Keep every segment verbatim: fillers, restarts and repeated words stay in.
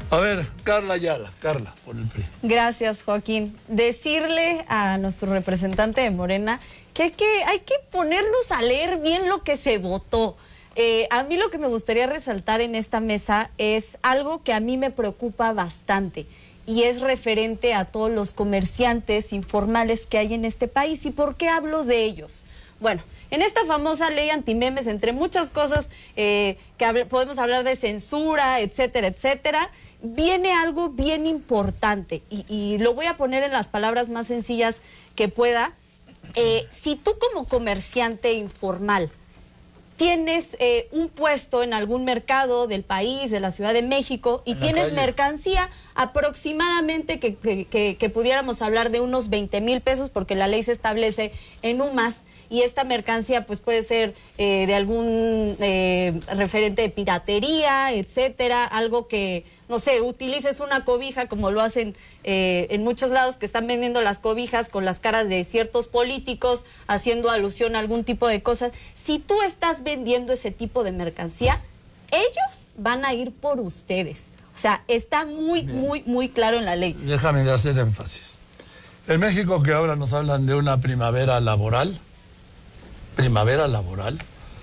A ver, Carla Ayala, Carla, por el P R I. Gracias, Joaquín. Decirle a nuestro representante de Morena que hay que, hay que ponernos a leer bien lo que se votó. Eh, a mí lo que me gustaría resaltar en esta mesa es algo que a mí me preocupa bastante y es referente a todos los comerciantes informales que hay en este país. ¿Y por qué hablo de ellos? Bueno, en esta famosa ley antimemes, entre muchas cosas eh, que hable, podemos hablar de censura, etcétera, etcétera, viene algo bien importante y, y lo voy a poner en las palabras más sencillas que pueda. Eh, si tú como comerciante informal tienes eh, un puesto en algún mercado del país, de la Ciudad de México, y tienes mercancía aproximadamente que, que, que, que pudiéramos hablar de unos veinte mil pesos, porque la ley se establece en U M A S, y esta mercancía pues puede ser eh, de algún eh, referente de piratería, etcétera, algo que, no sé, utilices una cobija como lo hacen eh, en muchos lados, que están vendiendo las cobijas con las caras de ciertos políticos, haciendo alusión a algún tipo de cosas. Si tú estás vendiendo ese tipo de mercancía, ellos van a ir por ustedes. O sea, está muy, Bien. muy, muy claro en la ley. Déjame hacer énfasis. En México, que ahora nos hablan de una primavera laboral, primavera laboral,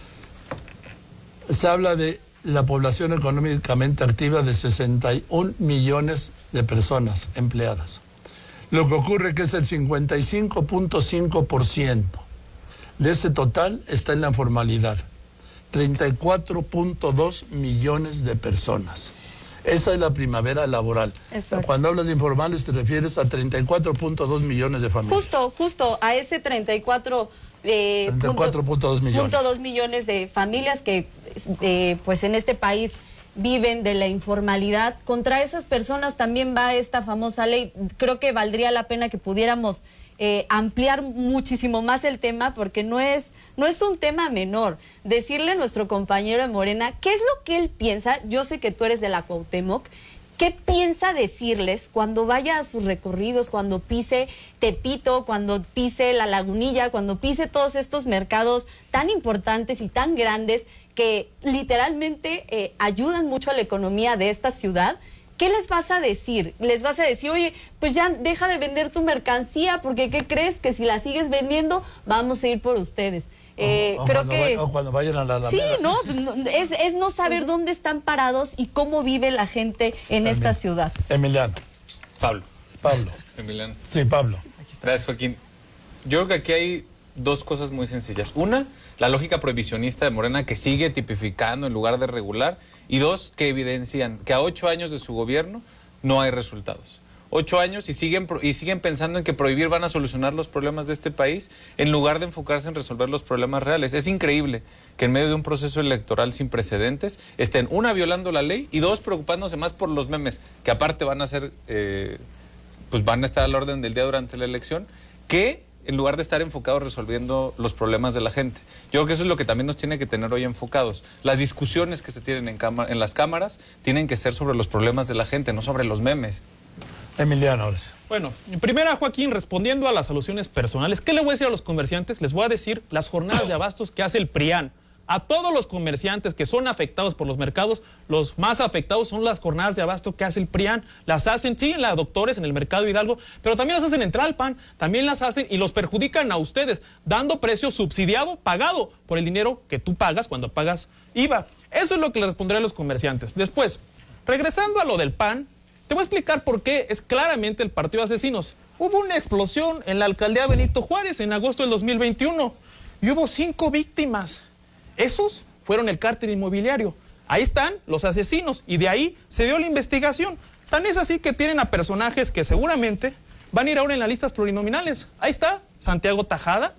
se habla de la población económicamente activa de sesenta y un millones de personas empleadas. Lo que ocurre es que es el cincuenta y cinco punto cinco por ciento de ese total está en la formalidad, treinta y cuatro punto dos millones de personas. Esa es la primavera laboral. Exacto. Cuando hablas de informales te refieres a treinta y cuatro punto dos millones de familias. Justo, justo a ese treinta y cuatro Eh, cuatro punto dos millones. dos millones de familias que eh, pues en este país viven de la informalidad. Contra esas personas también va esta famosa ley. Creo que valdría la pena que pudiéramos eh, ampliar muchísimo más el tema, porque no es, no es un tema menor. Decirle a nuestro compañero de Morena qué es lo que él piensa. Yo sé que tú eres de la Cuauhtémoc. ¿Qué piensa decirles cuando vaya a sus recorridos, cuando pise Tepito, cuando pise La Lagunilla, cuando pise todos estos mercados tan importantes y tan grandes que literalmente eh, ayudan mucho a la economía de esta ciudad? ¿Qué les vas a decir? Les vas a decir, oye, pues ya deja de vender tu mercancía, porque ¿qué crees? Que si la sigues vendiendo, vamos a ir por ustedes. Eh, o, o creo que vaya, o cuando vayan a la Alameda. Sí, no, es, es no saber dónde están parados y cómo vive la gente en También. esta ciudad. Emiliano. Pablo. Pablo. Emiliano. Sí, Pablo. Gracias, Joaquín. Yo creo que aquí hay dos cosas muy sencillas. Una, la lógica prohibicionista de Morena, que sigue tipificando en lugar de regular. Y dos, que evidencian que a ocho años de su gobierno no hay resultados. Ocho años y siguen, y siguen pensando en que prohibir van a solucionar los problemas de este país en lugar de enfocarse en resolver los problemas reales. Es increíble que en medio de un proceso electoral sin precedentes estén, una, violando la ley y dos, preocupándose más por los memes, que aparte van a ser, eh, pues van a estar al orden del día durante la elección, que en lugar de estar enfocados resolviendo los problemas de la gente. Yo creo que eso es lo que también nos tiene que tener hoy enfocados. Las discusiones que se tienen en, en las cámaras tienen que ser sobre los problemas de la gente, no sobre los memes. Emiliano, ahora sí. Bueno, primero, Joaquín, respondiendo a las alusiones personales, ¿qué le voy a decir a los comerciantes? Les voy a decir las jornadas de abastos que hace el PRIAN. A todos los comerciantes que son afectados por los mercados, los más afectados son las jornadas de abasto que hace el PRIAN. Las hacen, sí, en la Doctores, en el Mercado Hidalgo, pero también las hacen en Tlalpan, también las hacen y los perjudican a ustedes, dando precio subsidiado, pagado por el dinero que tú pagas cuando pagas I V A. Eso es lo que le responderé a los comerciantes. Después, regresando a lo del P A N, te voy a explicar por qué es claramente el partido de asesinos. Hubo una explosión en la alcaldía Benito Juárez en agosto del dos mil veintiuno y hubo cinco víctimas. Esos fueron el cártel inmobiliario. Ahí están los asesinos y de ahí se dio la investigación. Tan es así que tienen a personajes que seguramente van a ir ahora en las listas plurinominales. Ahí está Santiago Tajada.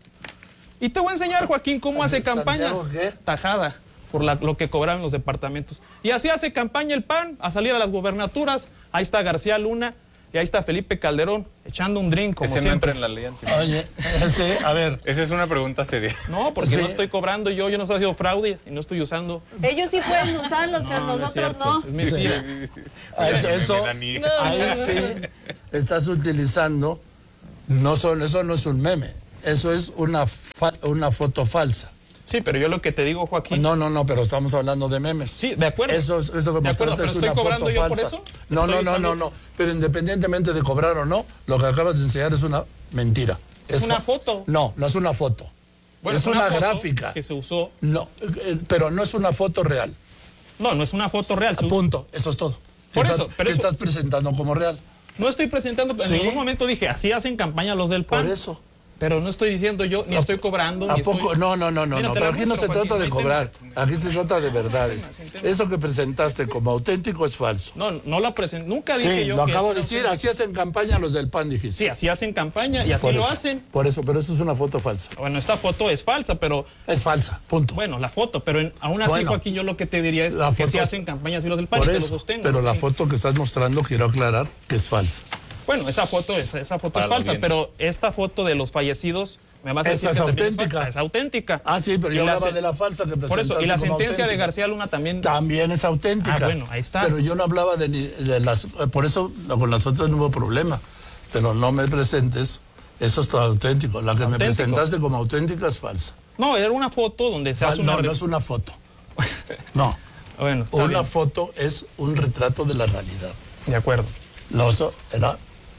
Y te voy a enseñar, Joaquín, cómo hace campaña. ¿Qué? Tajada, por la, lo que cobraban los departamentos. Y así hace campaña el P A N a salir a las gobernaturas. Ahí está García Luna y ahí está Felipe Calderón echando un drink como Ese siempre. no entra en la ley anti- Oye, ese, a ver. Esa es una pregunta seria. No, porque Sí. no estoy cobrando yo, yo no estoy haciendo fraude y no estoy usando. Ellos sí pueden usarlos, pero No, no es nosotros cierto. no. Es mentira. Ah, eso, eso- Me da ni- No. ahí sí estás utilizando, no solo, eso no es un meme, eso es una, fa- una foto falsa. Sí, pero yo lo que te digo, Joaquín... No, no, no, pero estamos hablando de memes. Sí, de acuerdo. Eso, eso que de acuerdo, mostraste pero es estoy una cobrando foto yo falsa. por eso. No, Estoy no, no, usando- no, no. Pero independientemente de cobrar o no, lo que acabas de enseñar es una mentira. Es una fa- foto. No, no es una foto. Bueno, es una, foto gráfica. que se usó. No, eh, pero no es una foto real. No, no es una foto real. se usó- Punto. Eso es todo. Por Que eso, estás, pero que eso- estás presentando como real. No estoy presentando, en Sí. ningún momento dije, así hacen campaña los del P A N. Por eso. Pero no estoy diciendo yo, ni ¿A- estoy cobrando, ¿A ni poco? estoy... No, no, no, no, Sí, no. te Pero la aquí no muestro, se trata Joaquín, de ahí cobrar. tenemos. Aquí se trata de verdades. sin tema. Eso que presentaste como auténtico es falso. No, no la presenté, nunca dije Sí, yo lo que- acabo de decir. Así hacen campaña los del P A N, dijiste. Sí, así hacen campaña y así Por lo eso, hacen. Por eso, pero eso es una foto falsa. Bueno, esta foto es falsa, pero... Es falsa, punto. Bueno, la foto, pero en- aún así, Bueno, Joaquín, yo lo que te diría es la que foto sí es- hacen campaña así los del P A N Por y te lo eso, sostengo. pero la sí. foto que estás mostrando, quiero aclarar que es falsa. Bueno, esa foto es, esa foto Para es la falsa, audiencia. pero esta foto de los fallecidos, me vas a Esa decir es que también auténtica. falsa. Es auténtica. Ah, sí, pero Y yo la hablaba se- de la falsa que presentaste Por eso, y la como sentencia de auténtica. García Luna también... También es auténtica. Ah, bueno, ahí está. Pero yo no hablaba de, ni- de las... Por eso con las otras no hubo problema. Pero no me presentes, eso es todo auténtico. La que me Auténtico. presentaste como auténtica es falsa. No, era una foto donde se hace Fal- una... no, re- no es una foto. No. Bueno, está Una bien. foto es un retrato de la realidad. De acuerdo. Lo otro era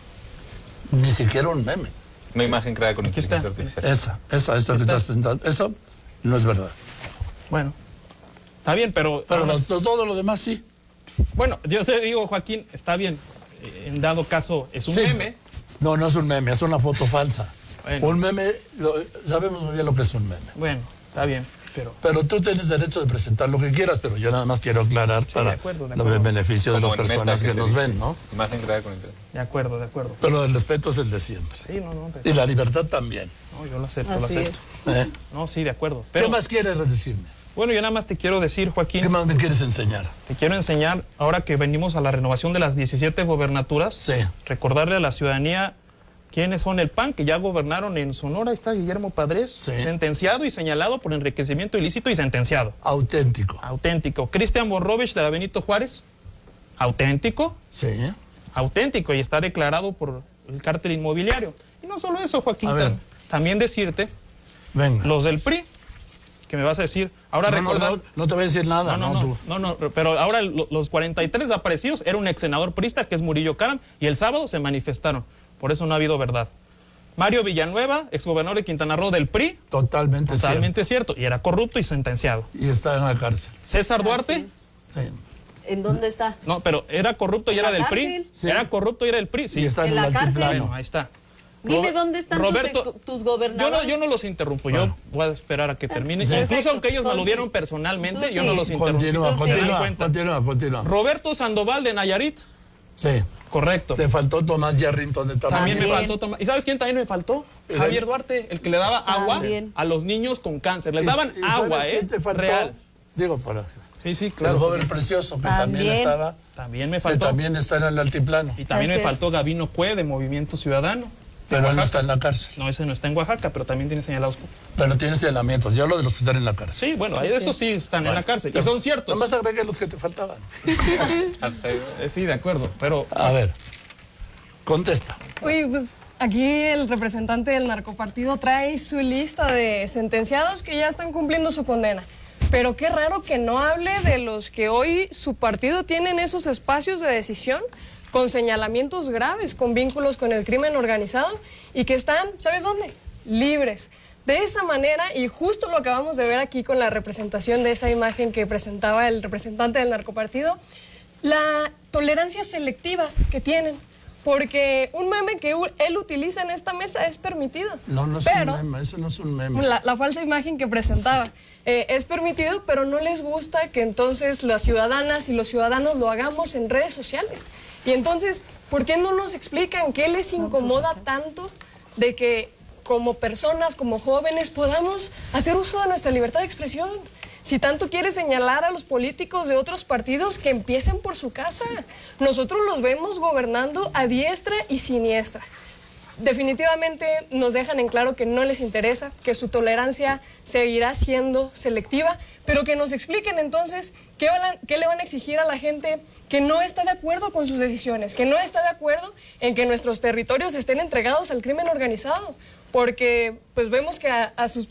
ni siquiera un meme. Una imagen creada con Aquí está. inteligencia artificial. Esa, esa, esa que está. estás sentando. Eso no es verdad. Bueno, está bien, pero... Pero aún lo- así- todo lo demás sí. Bueno, yo te digo, Joaquín, está bien. Eh, En dado caso, es un Sí. meme. No, no es un meme, es una foto falsa. Bueno. Un meme, lo- sabemos muy bien lo que es un meme. Bueno, está bien, pero... Pero tú tienes derecho de presentar lo que quieras, pero yo nada más quiero aclarar para de acuerdo, de el acuerdo. beneficio de Como las en personas Meta que te nos dice, ven, ¿no? Imagen creada con inteligencia. De acuerdo, de acuerdo. Pero el respeto es el de siempre. Sí, no, no, te- Y la libertad también. no, yo lo acepto, lo Así acepto. es. ¿eh? No, sí, de acuerdo. ¿Qué Pero, más quieres decirme? bueno, yo nada más te quiero decir, ¿Qué Joaquín, más me quieres enseñar? te quiero enseñar, ahora que venimos a la renovación de las diecisiete gobernaturas, Sí. recordarle a la ciudadanía quiénes son el P A N, que ya gobernaron en Sonora. Ahí está Guillermo Padres, Sí. sentenciado y señalado por enriquecimiento ilícito y sentenciado. Auténtico. Auténtico. Cristian Borrovich de la Benito Juárez, auténtico, Sí. auténtico y está declarado por el cártel inmobiliario. Y no solo eso, Joaquín, A ver. tam- también decirte, Venga. los del P R I, que me vas a decir, ahora no, no, recordar... no, no te voy a decir nada, No, ¿no? no, Tú- no, no, no, pero ahora lo- los cuarenta y tres desaparecidos era un ex senador priista que es Murillo Karam y el sábado se manifestaron. Por eso no ha habido verdad. Mario Villanueva, exgobernador de Quintana Roo del P R I, Totalmente, totalmente cierto, y era corrupto y sentenciado. cierto. Y está en la cárcel. César Así Duarte, es. Sí. ¿En dónde está? no, pero era corrupto y ¿En era la del P R I. cárcel? Sí. Era corrupto y era del P R I, sí. Y está en, ¿En el la cárcel? altiplano. Bueno, ahí está. Dime Robe- dónde están tus Roberto, ex- tus, yo gobernadores. no, yo no los interrumpo, Bueno. yo voy a esperar a que termine. Sí. Incluso Perfecto. aunque ellos me lo Tú dieron sí. personalmente, Tú yo sí. no los interrumpí. Continúa, Entonces, ¿Se dan continúa, cuenta? continúa, continúa. Roberto Sandoval de Nayarit, Sí. correcto. Te faltó Tomás Yarrington de También me También. faltó tomar. ¿Y sabes quién también me faltó? El- Javier Duarte, el que le daba agua También. a los niños con cáncer. Les daban ¿Y- y agua, sabes ¿eh? quién te faltó? Real. Digo, para Sí, sí, el claro. joven precioso que también, También. estaba, También me que faltó. también está en el altiplano, Y también Así me es. faltó Gabino Cue de Movimiento Ciudadano. pero él no Oaxaca. está en la cárcel. No, ese no está en Oaxaca, pero también tiene señalados. Pero tiene señalamientos. Yo hablo de los que están en la cárcel. Sí, bueno, esos sí están en la cárcel. Y son ciertos. Nomás agregué los que te faltaban. Hasta ahí. Eh, sí, de acuerdo. Pero A ver, contesta. Oye, pues aquí el representante del narcopartido trae su lista de sentenciados que ya están cumpliendo su condena. Pero qué raro que no hable de los que hoy su partido tiene en esos espacios de decisión con señalamientos graves, con vínculos con el crimen organizado y que están, ¿sabes dónde? Libres. De esa manera, y justo lo acabamos de ver aquí con la representación de esa imagen que presentaba el representante del narcopartido, la tolerancia selectiva que tienen. Porque un meme que u- él utiliza en esta mesa es permitido. No, no es pero un meme, eso no es un meme. La, la falsa imagen que presentaba eh, es permitido, pero no les gusta que entonces las ciudadanas y los ciudadanos lo hagamos en redes sociales. Y entonces, ¿por qué no nos explican qué les incomoda tanto de que como personas, como jóvenes, podamos hacer uso de nuestra libertad de expresión? Si tanto quiere señalar a los políticos de otros partidos, que empiecen por su casa. Nosotros los vemos gobernando a diestra y siniestra. Definitivamente nos dejan en claro que no les interesa, que su tolerancia seguirá siendo selectiva, pero que nos expliquen entonces qué, van a- qué le van a exigir a la gente que no está de acuerdo con sus decisiones, que no está de acuerdo en que nuestros territorios estén entregados al crimen organizado, porque pues vemos que a, a sus